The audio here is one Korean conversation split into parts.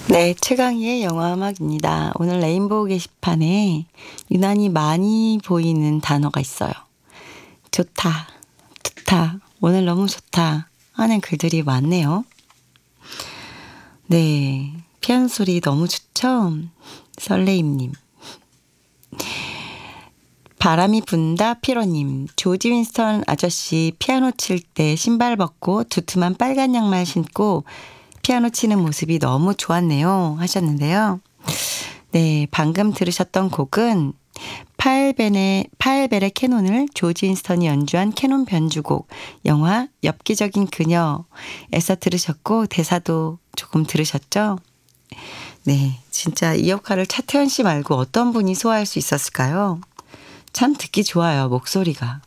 네, 최강희의 영화음악입니다. 오늘 레인보우 게시판에 유난히 많이 보이는 단어가 있어요. 좋다, 좋다, 오늘 너무 좋다 하는 글들이 많네요. 네, 피아노 소리 너무 좋죠? 설레임님. 바람이 분다 피로님. 조지 윈스턴 아저씨 피아노 칠 때 신발 벗고 두툼한 빨간 양말 신고 피아노 치는 모습이 너무 좋았네요 하셨는데요. 네, 방금 들으셨던 곡은 파엘벨의 캐논을 조지 윈스턴이 연주한 캐논 변주곡 영화 엽기적인 그녀에서 들으셨고 대사도 조금 들으셨죠? 네, 진짜 이 역할을 차태현 씨 말고 어떤 분이 소화할 수 있었을까요? 참 듣기 좋아요, 목소리가.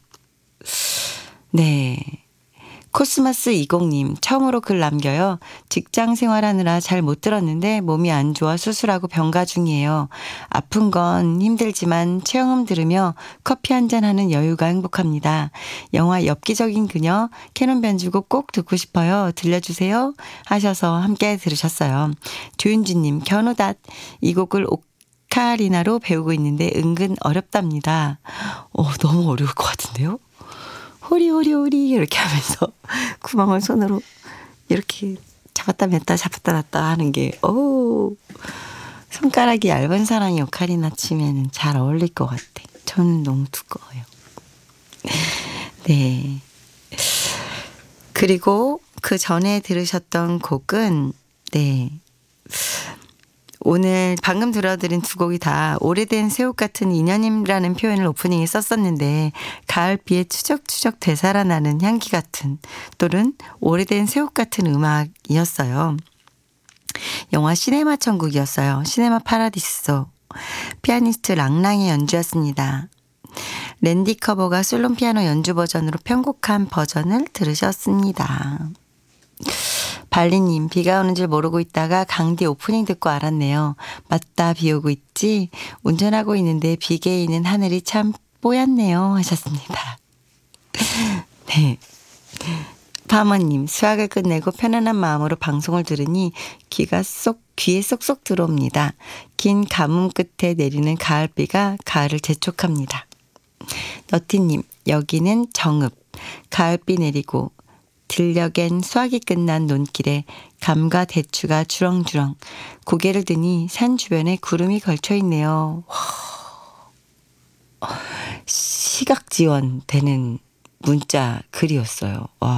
네. 코스마스 20님 처음으로 글 남겨요. 직장 생활하느라 잘 못 들었는데 몸이 안 좋아 수술하고 병가 중이에요. 아픈 건 힘들지만 체험음 들으며 커피 한잔 하는 여유가 행복합니다. 영화 엽기적인 그녀 캐논 변주곡 꼭 듣고 싶어요. 들려주세요 하셔서 함께 들으셨어요. 조윤주님 견우닷 이 곡을 오카리나로 배우고 있는데 은근 어렵답니다. 너무 어려울 것 같은데요? 호리호리호리 이렇게 하면서 구멍을 손으로 이렇게 잡았다 맸다 잡았다 놨다 하는 게 손가락이 얇은 사람이 오카리나 치면 잘 어울릴 것 같아. 저는 너무 두꺼워요. 네. 그리고 그 전에 들으셨던 곡은 네. 오늘 방금 들어드린 두 곡이 다 오래된 새옷 같은 인연이라는 표현을 오프닝에 썼었는데 가을비에 추적추적 되살아나는 향기 같은 또는 오래된 새옷 같은 음악이었어요. 영화 시네마 천국이었어요. 시네마 파라디소. 피아니스트 랑랑의 연주였습니다. 랜디 커버가 솔론 피아노 연주 버전으로 편곡한 버전을 들으셨습니다. 발리님 비가 오는 줄 모르고 있다가 강디 오프닝 듣고 알았네요. 맞다 비 오고 있지. 운전하고 있는데 비 개이는 하늘이 참 뽀얗네요 하셨습니다. 네. 파머님 수학을 끝내고 편안한 마음으로 방송을 들으니 귀에 쏙쏙 들어옵니다. 긴 가뭄 끝에 내리는 가을비가 가을을 재촉합니다. 너티님 여기는 정읍 가을비 내리고 들녘엔 수확이 끝난 논길에 감과 대추가 주렁주렁 고개를 드니 산 주변에 구름이 걸쳐 있네요. 시각 지원 되는 문자 글이었어요. 와.